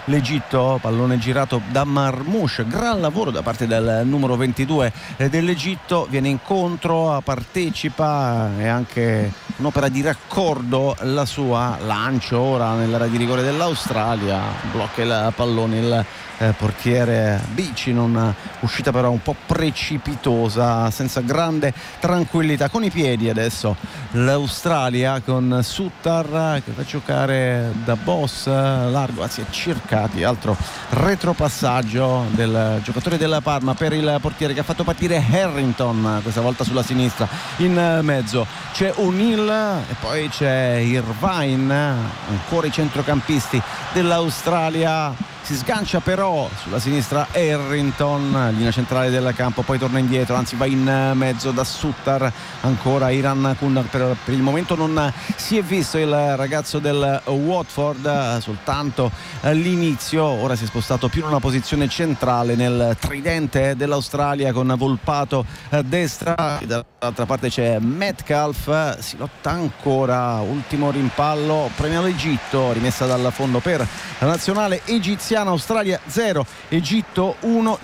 l'Egitto, pallone girato da Marmoush, gran lavoro da parte del numero 22 dell'Egitto, viene incontro, partecipa, e anche un'opera di raccordo la sua, lancio ora nell'area di rigore dell'Australia, blocca il pallone il portiere Bici, non uscita però un po' precipitosa, senza grande tranquillità. Con i piedi adesso l'Australia con Suttar che fa giocare da boss largo, anzi Circati, altro retropassaggio del giocatore della Parma per il portiere che ha fatto partire Harrington, questa volta sulla sinistra. In mezzo c'è O'Neill e poi c'è Irvine, ancora i centrocampisti dell'Australia. Si sgancia però sulla sinistra Harrington, linea centrale del campo, poi torna indietro, anzi va in mezzo da Suttar, ancora Iran Kun. Per il momento non si è visto il ragazzo del Watford, soltanto all'inizio. Ora si è spostato più in una posizione centrale nel tridente dell'Australia con Volpato a destra, dall'altra parte c'è Metcalf, si lotta ancora, ultimo rimpallo, premia l'Egitto, rimessa dal fondo per la nazionale egiziana. Australia 0, Egitto 1,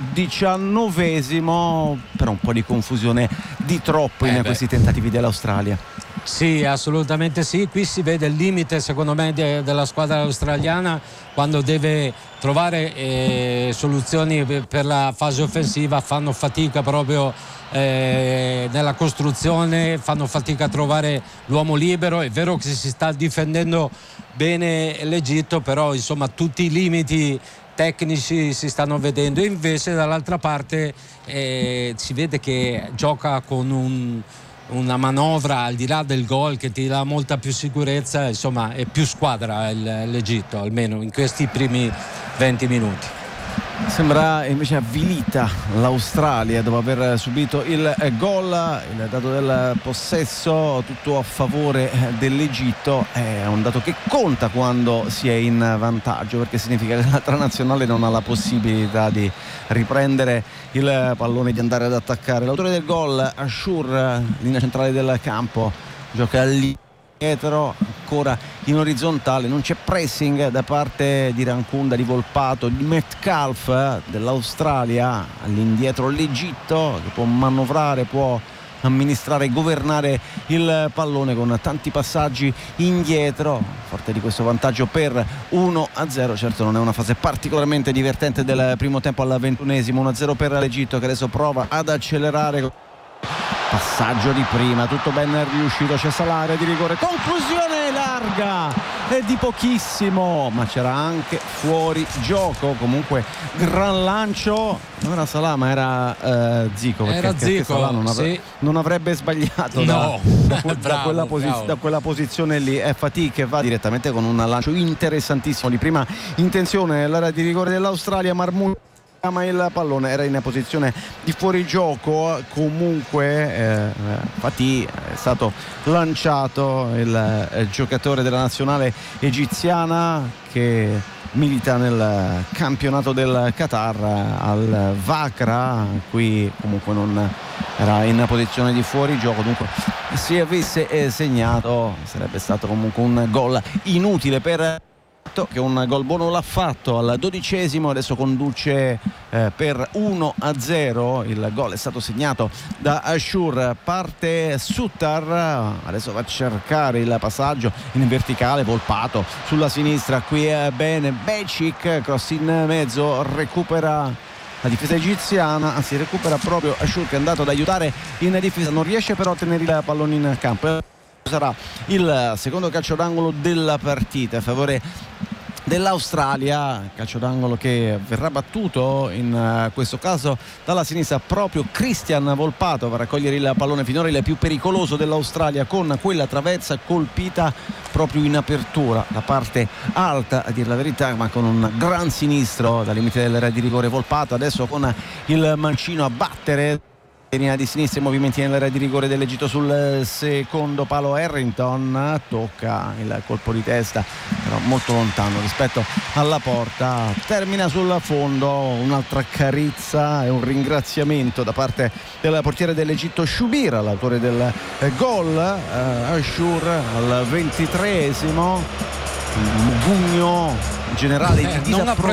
19esimo, però un po' di confusione di troppo in questi tentativi dell'Australia. Sì, assolutamente sì, qui si vede il limite secondo me della squadra australiana quando deve trovare soluzioni per la fase offensiva. Fanno fatica proprio nella costruzione, fanno fatica a trovare l'uomo libero. È vero che si sta difendendo bene l'Egitto, però insomma tutti i limiti tecnici si stanno vedendo. Invece dall'altra parte si vede che gioca con una manovra al di là del gol che ti dà molta più sicurezza, insomma è più squadra l'Egitto, almeno in questi primi 20 minuti. Sembra invece avvilita l'Australia dopo aver subito il gol, il dato del possesso tutto a favore dell'Egitto è un dato che conta quando si è in vantaggio, perché significa che l'altra nazionale non ha la possibilità di riprendere il pallone, di andare ad attaccare. L'autore del gol, Ashur, linea centrale del campo, gioca lì dietro, ancora in orizzontale, non c'è pressing da parte di Rancunda, di Volpato, di Metcalf dell'Australia. All'indietro l'Egitto che può manovrare, può amministrare, governare il pallone con tanti passaggi indietro, forte di questo vantaggio per 1-0. Certo non è una fase particolarmente divertente del primo tempo al 21esimo, 1-0 per l'Egitto che adesso prova ad accelerare. Passaggio di prima, tutto ben riuscito, c'è l'area di rigore, conclusione larga e di pochissimo, ma c'era anche fuori gioco. Comunque gran lancio, non era Salah ma era Zico, perché era Zico, Salah non avrebbe sbagliato no. da quella posizione lì. È Fatih che va direttamente con un lancio interessantissimo di prima intenzione, l'area di rigore dell'Australia. Marmoush ma il pallone era in posizione di fuorigioco. Comunque Fatih è stato lanciato, il giocatore della nazionale egiziana che milita nel campionato del Qatar al Vakra. Qui comunque non era in posizione di fuorigioco, dunque se avesse segnato sarebbe stato comunque un gol inutile per che un gol buono l'ha fatto al 12esimo, adesso conduce per 1-0. Il gol è stato segnato da Ashur, parte Suttar, adesso va a cercare il passaggio in verticale, Volpato sulla sinistra, qui è bene Becic, cross in mezzo, recupera la difesa egiziana, anzi recupera proprio Ashur che è andato ad aiutare in difesa, non riesce però a tenere il pallone in campo. Sarà il secondo calcio d'angolo della partita a favore dell'Australia, calcio d'angolo che verrà battuto in questo caso dalla sinistra. Proprio Christian Volpato va a raccogliere il pallone finora, il più pericoloso dell'Australia, con quella traversa colpita proprio in apertura, la parte alta a dir la verità, ma con un gran sinistro dal limite dell'area di rigore. Volpato adesso con il mancino a battere linea di sinistra, i movimenti nell'area di rigore dell'Egitto sul secondo palo. Harrington tocca il colpo di testa però molto lontano rispetto alla porta, termina sul fondo. Un'altra carezza e un ringraziamento da parte del portiere dell'Egitto Shubir, l'autore del gol. Ashur al 23esimo, Mugugno generale di disapprovazione